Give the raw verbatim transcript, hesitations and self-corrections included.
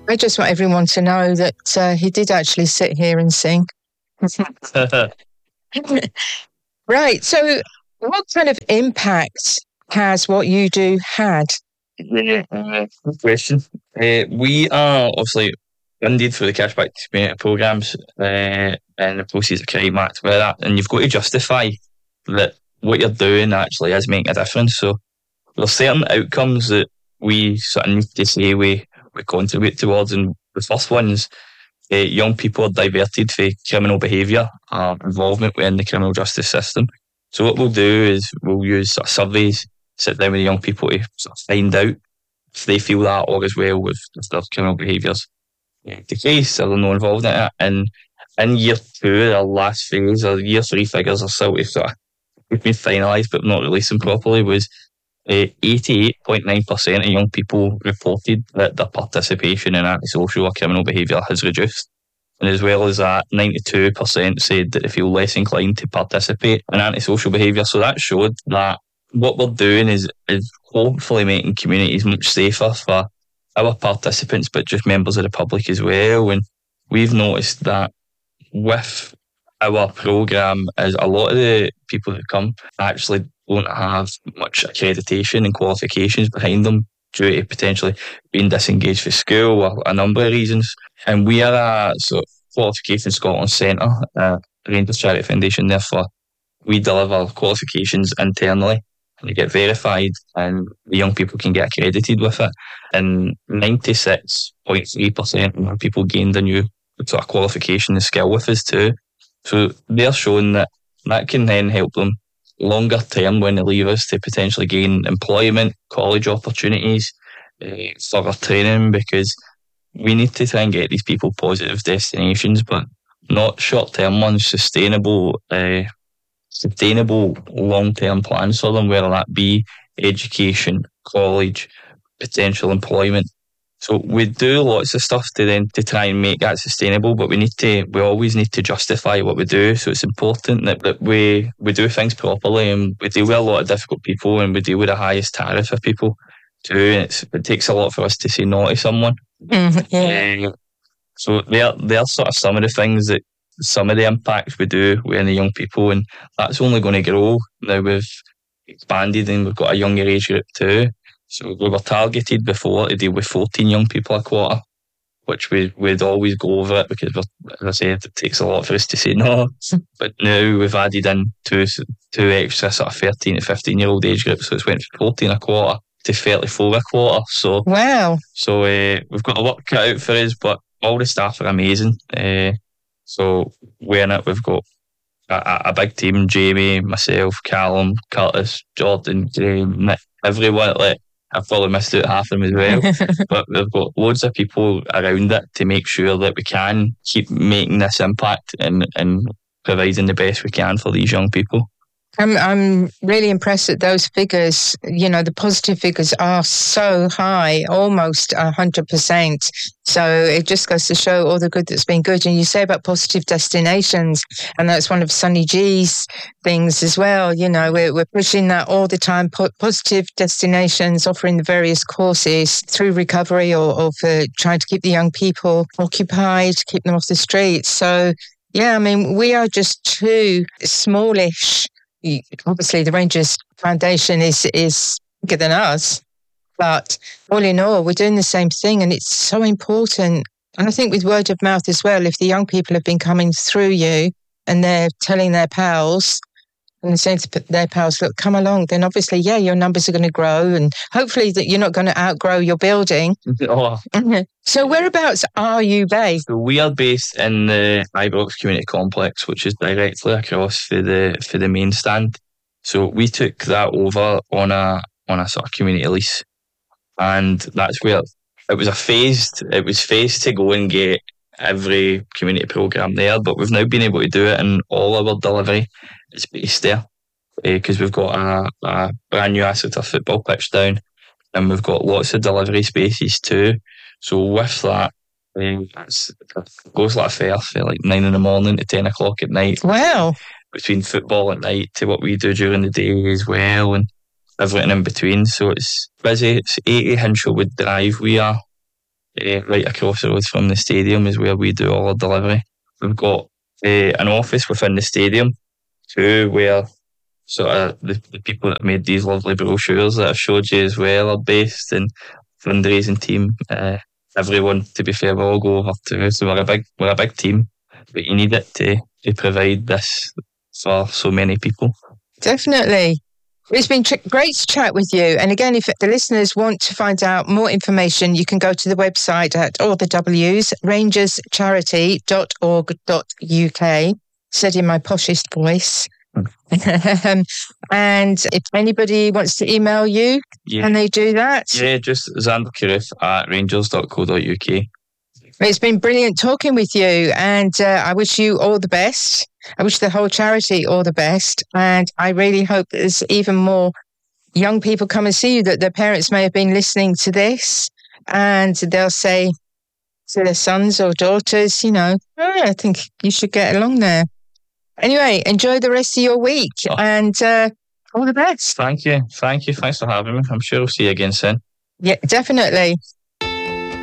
I just want everyone to know that uh, he did actually sit here and sing. Right. So what kind of impact has what you do had? Yeah, uh, good question. Uh, we are obviously funded through the Cashback Community Programmes uh, and the proceeds of crime act with that, and you've got to justify that what you're doing actually is making a difference. So there's certain outcomes that we sort of need to say we, we contribute towards, and the first one is uh, young people are diverted from criminal behaviour or involvement within the criminal justice system. So what we'll do is we'll use sort of surveys, sit down with the young people to sort of find out if they feel that or as well with their criminal behaviours the case, or they're not involved in it. And in year two, our last phase, our year three figures are still to sort of been finalised but not releasing properly, was uh, eighty-eight point nine percent of young people reported that their participation in antisocial or criminal behaviour has reduced. And as well as that, ninety-two percent said that they feel less inclined to participate in antisocial behaviour. So that showed that what we're doing is, is hopefully making communities much safer for our participants, but just members of the public as well. And we've noticed that with our programme, is a lot of the people that come actually don't have much accreditation and qualifications behind them due to potentially being disengaged from school or a number of reasons. And we are a sort of Qualification Scotland Centre, uh, Rangers Charity Foundation. Therefore, we deliver qualifications internally and they get verified, and the young people can get accredited with it. And ninety-six point three percent of people gained a new sort of qualification and skill with us too. So they're showing that that can then help them longer term when they leave us to potentially gain employment, college opportunities, uh, further training, because we need to try and get these people positive destinations, but not short-term ones, sustainable, uh, sustainable long-term plans for them, whether that be education, college, potential employment. So we do lots of stuff to then to try and make that sustainable, but we need to we always need to justify what we do. So it's important that, that we we do things properly, and we deal with a lot of difficult people, and we deal with the highest tariff of people too. And it's, it takes a lot for us to say no to someone. Mm, yeah. Uh, so they're they're sort of some of the things that some of the impacts we do with the young people, and that's only going to grow now we've expanded and we've got a younger age group too. So we were targeted before to deal with fourteen young people a quarter, which we, we'd always go over it because, as I said, it takes a lot for us to say no. But now we've added in two, two extra sort of thirteen to fifteen year old age groups, so it's went from fourteen a quarter to thirty-four a quarter. So, wow. So uh, we've got a lot cut out for us, but all the staff are amazing. Uh, so we're in it, we've got a, a big team, Jamie, myself, Callum, Curtis, Jordan, Graham, Nick, everyone. Like, I've probably missed out half of them as well. But we've got loads of people around it to make sure that we can keep making this impact and, and providing the best we can for these young people. I'm I'm really impressed at those figures. You know, the positive figures are so high, almost one hundred percent. So it just goes to show all the good that's been good. And you say about positive destinations, and that's one of Sunny G's things as well. You know, we're, we're pushing that all the time. Po- positive destinations, offering the various courses through recovery or, or for trying to keep the young people occupied, keep them off the streets. So, yeah, I mean, we are just too smallish. Obviously, the Rangers Foundation is is bigger than us, but all in all, we're doing the same thing, and it's so important. And I think with word of mouth as well, if the young people have been coming through you and they're telling their pals and they're saying to their pals, look, come along, then obviously, yeah, your numbers are going to grow, and hopefully that you're not going to outgrow your building. Oh. So whereabouts are you based? So we are based in the Ibrox Community Complex, which is directly across for the for the main stand. So we took that over on a on a sort of community lease, and that's where it was a phased. It was phased to go and get every community programme there, but we've now been able to do it, and all our delivery is based there because uh, we've got a, a brand new AstroTurf football pitch down, and we've got lots of delivery spaces too. So with that, um, it's, it goes like a fair for like nine in the morning to ten o'clock at night. Wow! Between football at night to what we do during the day as well, and everything in between. So it's busy. It's eighty Hinshelwood Drive we are. uh, right across the road from the stadium is where we do all our delivery. We've got uh, an office within the stadium too, where sort of the, the people that made these lovely brochures that I've showed you as well are based, and fundraising team. Uh, everyone, to be fair, we all go over to. So we're a big, we're a big team, but you need it to to provide this for so many people. Definitely. It's been tr- great to chat with you. And again, if the listeners want to find out more information, you can go to the website at all the W's, rangers charity dot org dot U K. Said in my poshest voice. um, and if anybody wants to email you, yeah. can they do that? Yeah, just Xander Carruth at rangers dot co dot U K. It's been brilliant talking with you, and uh, I wish you all the best. I wish the whole charity all the best, and I really hope there's even more young people come and see you, that their parents may have been listening to this, and they'll say to their sons or daughters, you know, oh, I think you should get along there. Anyway, enjoy the rest of your week, oh. and uh, all the best. Thank you. Thank you. Thanks for having me. I'm sure we'll see you again soon. Yeah, definitely.